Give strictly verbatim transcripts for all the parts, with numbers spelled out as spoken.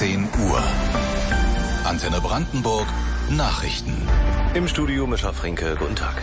zehn Uhr. Antenne Brandenburg Nachrichten. Im Studio Mischa Frinke, guten Tag.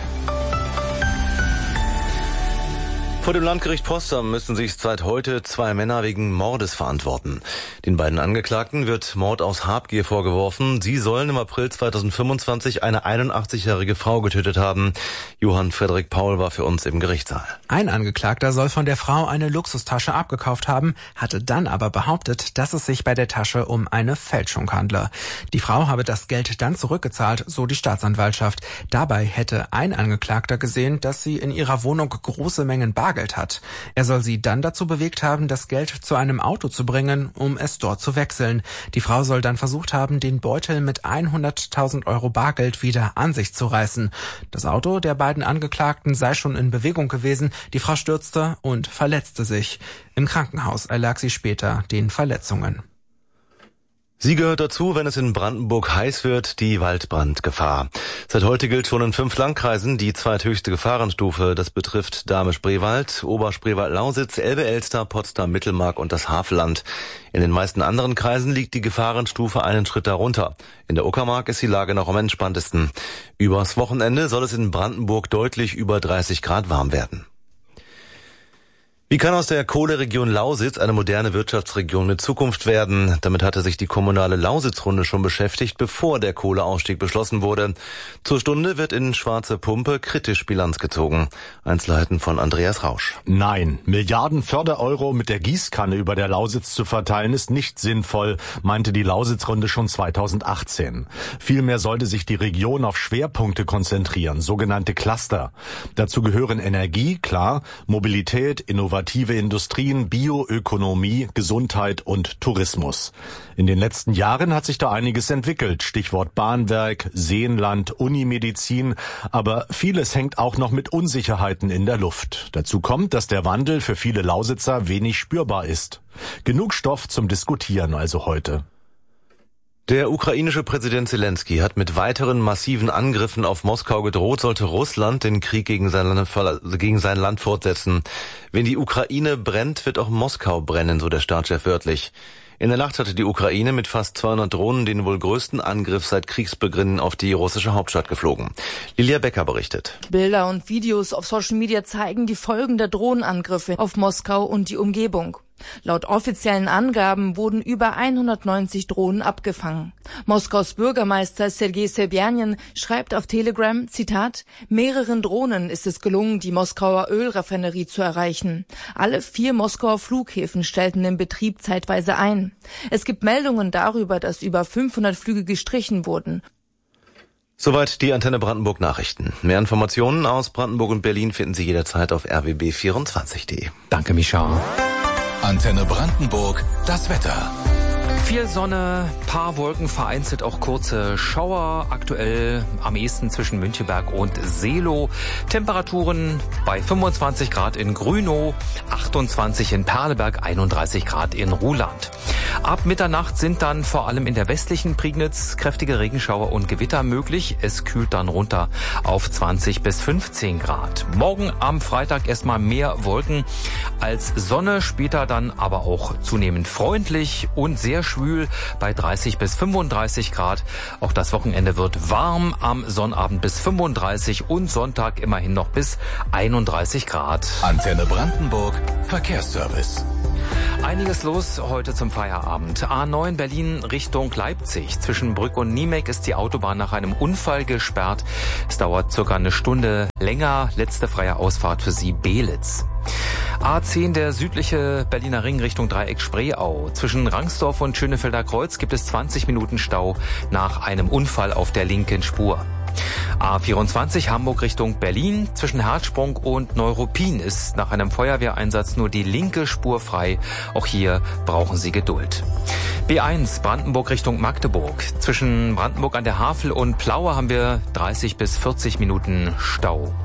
Vor dem Landgericht Potsdam müssen sich seit heute zwei Männer wegen Mordes verantworten. Den beiden Angeklagten wird Mord aus Habgier vorgeworfen. Sie sollen im April zweitausendfünfundzwanzig eine einundachtzigjährige Frau getötet haben. Johann Frederik Paul war für uns im Gerichtssaal. Ein Angeklagter soll von der Frau eine Luxustasche abgekauft haben, hatte dann aber behauptet, dass es sich bei der Tasche um eine Fälschung handle. Die Frau habe das Geld dann zurückgezahlt, so die Staatsanwaltschaft. Dabei hätte ein Angeklagter gesehen, dass sie in ihrer Wohnung große Mengen Bargeld hat. Er soll sie dann dazu bewegt haben, das Geld zu einem Auto zu bringen, um es dort zu wechseln. Die Frau soll dann versucht haben, den Beutel mit hunderttausend Euro Bargeld wieder an sich zu reißen. Das Auto der beiden Angeklagten sei schon in Bewegung gewesen. Die Frau stürzte und verletzte sich. Im Krankenhaus erlag sie später den Verletzungen. Sie gehört dazu, wenn es in Brandenburg heiß wird, die Waldbrandgefahr. Seit heute gilt schon in fünf Landkreisen die zweithöchste Gefahrenstufe. Das betrifft Dahme-Spreewald, Oberspreewald-Lausitz, Elbe-Elster, Potsdam-Mittelmark und das Havelland. In den meisten anderen Kreisen liegt die Gefahrenstufe einen Schritt darunter. In der Uckermark ist die Lage noch am entspanntesten. Übers Wochenende soll es in Brandenburg deutlich über dreißig Grad warm werden. Wie kann aus der Kohleregion Lausitz eine moderne Wirtschaftsregion mit Zukunft werden? Damit hatte sich die kommunale Lausitzrunde schon beschäftigt, bevor der Kohleausstieg beschlossen wurde. Zur Stunde wird in Schwarze Pumpe kritisch Bilanz gezogen. Einzelheiten von Andreas Rausch. Nein, Milliarden Fördereuro mit der Gießkanne über der Lausitz zu verteilen ist nicht sinnvoll, meinte die Lausitzrunde schon zweitausendachtzehn. Vielmehr sollte sich die Region auf Schwerpunkte konzentrieren, sogenannte Cluster. Dazu gehören Energie, klar, Mobilität, Innovation, innovative Industrien, Bioökonomie, Gesundheit und Tourismus. In den letzten Jahren hat sich da einiges entwickelt. Stichwort Bahnwerk, Seenland, Unimedizin. Aber vieles hängt auch noch mit Unsicherheiten in der Luft. Dazu kommt, dass der Wandel für viele Lausitzer wenig spürbar ist. Genug Stoff zum Diskutieren also heute. Der ukrainische Präsident Zelensky hat mit weiteren massiven Angriffen auf Moskau gedroht, sollte Russland den Krieg gegen sein Land, gegen sein Land fortsetzen. Wenn die Ukraine brennt, wird auch Moskau brennen, so der Staatschef wörtlich. In der Nacht hatte die Ukraine mit fast zweihundert Drohnen den wohl größten Angriff seit Kriegsbeginn auf die russische Hauptstadt geflogen. Lilia Becker berichtet. Bilder und Videos auf Social Media zeigen die Folgen der Drohnenangriffe auf Moskau und die Umgebung. Laut offiziellen Angaben wurden über hundertneunzig Drohnen abgefangen. Moskaus Bürgermeister Sergei Sobjanin schreibt auf Telegram, Zitat, mehreren Drohnen ist es gelungen, die Moskauer Ölraffinerie zu erreichen. Alle vier Moskauer Flughäfen stellten den Betrieb zeitweise ein. Es gibt Meldungen darüber, dass über fünfhundert Flüge gestrichen wurden. Soweit die Antenne Brandenburg Nachrichten. Mehr Informationen aus Brandenburg und Berlin finden Sie jederzeit auf r w b vierundzwanzig punkt d e. Danke, Micha. Antenne Brandenburg, das Wetter. Viel Sonne, paar Wolken, vereinzelt auch kurze Schauer. Aktuell am ehesten zwischen Müncheberg und Seelow. Temperaturen bei fünfundzwanzig Grad in Grünow, achtundzwanzig in Perleberg, einunddreißig Grad in Ruhland. Ab Mitternacht sind dann vor allem in der westlichen Prignitz kräftige Regenschauer und Gewitter möglich. Es kühlt dann runter auf zwanzig bis fünfzehn Grad. Morgen am Freitag erstmal mehr Wolken als Sonne, später dann aber auch zunehmend freundlich und sehr schwül bei dreißig bis fünfunddreißig Grad. Auch das Wochenende wird warm, am Sonnabend bis fünfunddreißig und Sonntag immerhin noch bis einunddreißig Grad. Antenne Brandenburg, Verkehrsservice. Einiges los heute zum Feierabend. A neun Berlin Richtung Leipzig. Zwischen Brück und Niemek ist die Autobahn nach einem Unfall gesperrt. Es dauert circa eine Stunde länger. Letzte freie Ausfahrt für Sie Belitz. A zehn, der südliche Berliner Ring Richtung Dreieck Spreeau. Zwischen Rangsdorf und Schönefelder Kreuz gibt es zwanzig Minuten Stau nach einem Unfall auf der linken Spur. A vierundzwanzig Hamburg Richtung Berlin. Zwischen Herzsprung und Neuruppin ist nach einem Feuerwehreinsatz nur die linke Spur frei. Auch hier brauchen Sie Geduld. B eins Brandenburg Richtung Magdeburg. Zwischen Brandenburg an der Havel und Plaue haben wir dreißig bis vierzig Minuten Stau.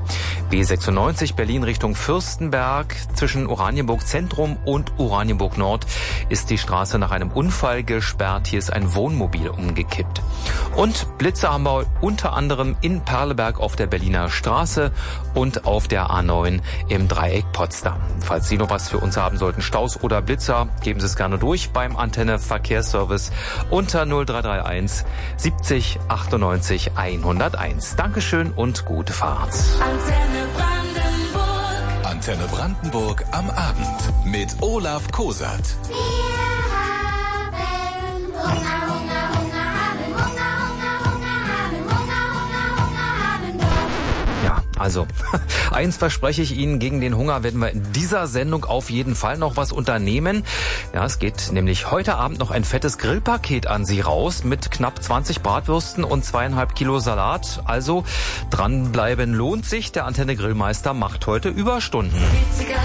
B sechsundneunzig Berlin Richtung Fürstenberg. Zwischen Oranienburg Zentrum und Oranienburg Nord ist die Straße nach einem Unfall gesperrt. Hier ist ein Wohnmobil umgekippt. Und Blitze haben wir unter anderem in Perleberg auf der Berliner Straße und auf der A neun im Dreieck Potsdam. Falls Sie noch was für uns haben sollten, Staus oder Blitzer, geben Sie es gerne durch beim Antenne Verkehrsservice unter null drei drei eins siebzig achtundneunzig hunderteins. Dankeschön und gute Fahrt. Antenne Brandenburg. Antenne Brandenburg am Abend mit Olaf Kosat. Wir haben Hunger, Hunger, Hunger, haben Hunger, Hunger, Hunger, haben Hunger, Hunger, Hunger, haben Durst. Ja, also, eins verspreche ich Ihnen, gegen den Hunger werden wir in dieser Sendung auf jeden Fall noch was unternehmen. Ja, es geht nämlich heute Abend noch ein fettes Grillpaket an Sie raus mit knapp zwanzig Bratwürsten und zweieinhalb Kilo Salat. Also, dranbleiben lohnt sich. Der Antenne Grillmeister macht heute Überstunden. Witziger